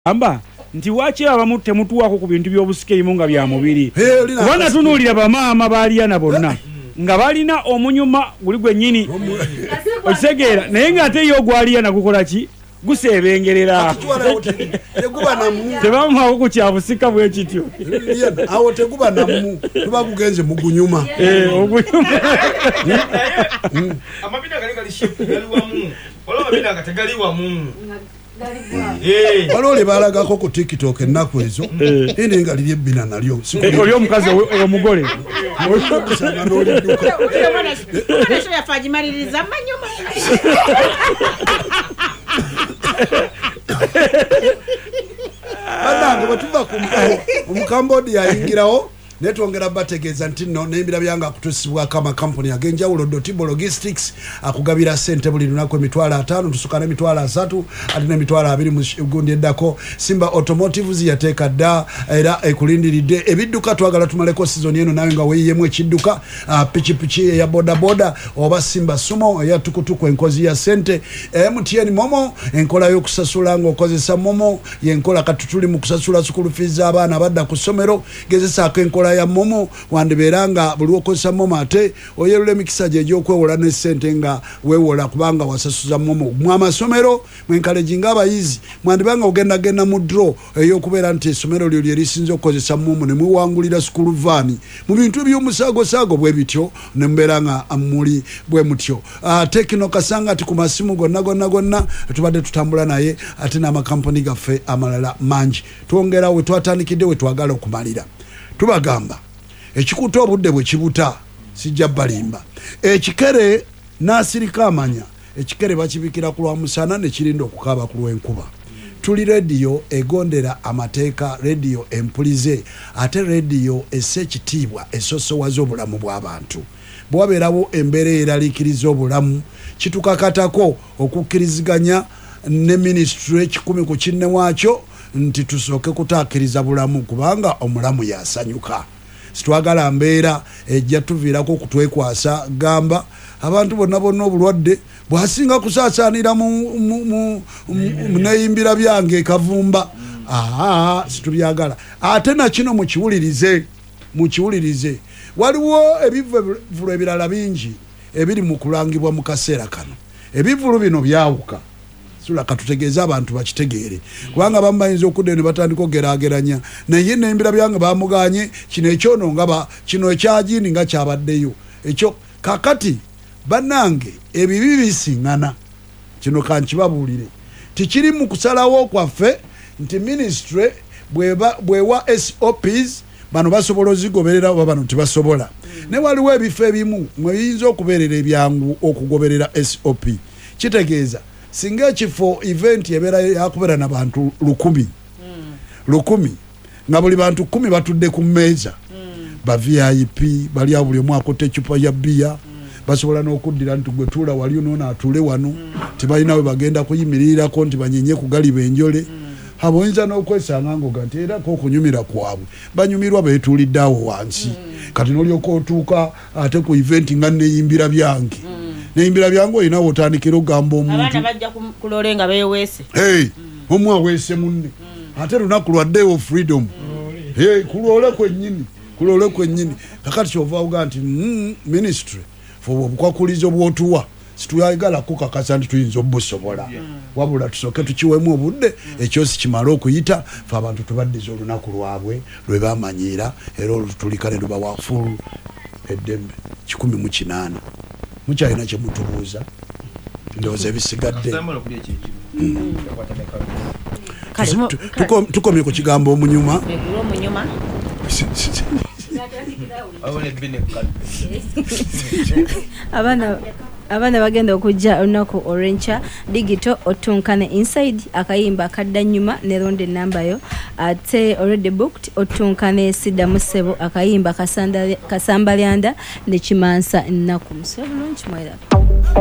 amba nti wachi abamu temutuwako ku bintu by'obusikeimu nga bya mubiri kubanga tunuulira bamaama baaliana bonna nga balina omunyuma guli gwennyini okitegeera naye ng'ate yo ogwaliana gukola ki gusebengerera tebamuwako ku kyabusika bwe kityo awo teguba namu tuba kugenze mu gunyuma amabina gali shepu gali wamu wala amabina gategali wamu balole balagako ku TikTok ennaku ezo ene nga liri ebbina nalyo oli omukazi omugole banange bwetuva mu Cambodia yayingirawo netwongera bategeeza nti no nembira byanga kutusibwako amakampuni ag'enjawulo Dotibo Logistics akugabira ssente buli lunaku $5 tusukana $3 ate $20 mu gundi eddako Simba Automotives yateeka dda era ekulindiridde ebidduka twagala tumaleko season eno nawe nga weeyemu ekidduka pichipichi ya boda boda oba Simba Sumo ya tukutuku enkozi ya ssente MTN Momo enkola y'okusasula ng'okozesa Momo yenkola katutuli mu kusasula school fees abaana badda ku ssomero gezesaako enkola ya Momo wandiberanga buli okozesa Momo ate oyerule mikisa gye gy'okwewola ne ssente nga weewola kubanga wasasuza Momo mu amasomero mwenkalejinga abayizi mwandibanga ogenda mu draw ey'okubeera nti essomero lyo lye lisinze okukozesa Momo ne mwewangulira school van mu bintu by'omusaago bwe bityo ne mbeeranga muli bwe mutyo Tekino Kasanga ati ku masimu gonna tubadde tutambula naye ate n'amakampuni gaffe amalala mangi twongera we twatandikidde we twagala okumalira tubagamba ekikuta obudde bwe kibuta sijja balimba ekikere nasirika amanya ekikere bakibikira ku lwa musana ne kirinda okukaaba ku lw'enkuba tuli radio egondera amateeka radio empulize ate radio essekitiibwa esosowaza obulamu bw'abantu bwabeerawo embeera eraliikiriza obulamu kitukakatako okukkiriziganya ne ministry 10 ku kinne waakyo nti tusooke kutaakiriza bulamu kubanga omulamu yasanyuka sitwagala mbeera ejja tuviirako kutwekwasa gamba abantu bonna obulwadde bwasinga kusaasaanira mu neeyimbira byange ekavumba situbyagala ate nakino mukiwulirize waliwo ebivulu ebirala bingi ebiri mu kulangibwa mu kaseera kano ebivulu bino byawuka sula katutegeeza abantu bakitegeere kubanga bamayinza okudde ne batandika ogeraageranya naye nembira byange bamuganye kino ekyono nga kino ekyagini nga kyabaddeyo ekyo kakati bannange ebibi bisiŋŋana kino kankibabuulire tikiri mu kusalawo kwaffe nti ministry bwewa SOPs bano basobola ozigoberera oba bano tibasobola ne waliwo ebifo ebimu mweyinza okubeerera ebyangu okugoberera SOP kitegeeza singa ekifo event ebeera yakubeera n'abantu 1,000 nga buli bantu 10 batudde ku mmeeza ba VIP bali buli omu akotte ecupa ya bbiya basobola n'okuddira nti gwe tuula wali onoona atuule wano tebalina we bagenda kuyimirirako nti banyenye ku galiba enjole aboyinza n'okwesanga ngoga nti era okunyumira kwabwe banyumirwa beetuulidde awo wansi kati n'olyoka otuuka ate ku event nga neeyimbira byange neyimbira byange olina wotandikira ogamba omuntu abaana bajja kulole nga beeweese omu aweese munne ate lunaku lwaddeewo freedom kulole kwennyini kakati kyova oga nti ministry obukwakulizo bwotuwa situyagala kukakasa nti tuyinza obusobola wabula tusooke tukiwemu obudde ekyosi kimale okuyita fe abantu tubaddiza olunaku lwabwe lwe bamanyiira era olutulika ne luba wafulu eddembe 18 mukyalina kye mutubuuza ndowooza ebisigadde tukomye ku kigambo omunyuma abaana bagenda okujja olunaku olw'enkya digital otunkane inside akayimba akadda nnyuma ne ronda enamba yo ate already booked otunkane siddamu ssebo akayimba kasambalyanda ne kimansa ennaku musebe bulungi mwera